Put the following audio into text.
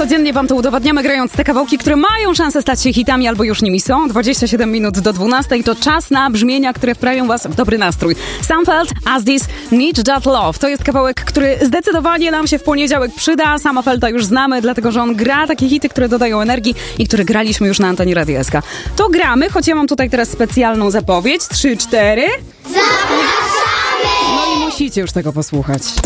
Codziennie wam to udowadniamy, grając te kawałki, które mają szansę stać się hitami albo już nimi są. 27 minut do 12 to czas na brzmienia, które wprawią was w dobry nastrój. Sumfeld, As This, Need That Love. To jest kawałek, który zdecydowanie nam się w poniedziałek przyda. Sama Felta już znamy, dlatego że on gra takie hity, które dodają energii i które graliśmy już na antenie Radia SK. To gramy, choć ja mam tutaj teraz specjalną zapowiedź. 3, 4. Zapraszamy! No i musicie już tego posłuchać.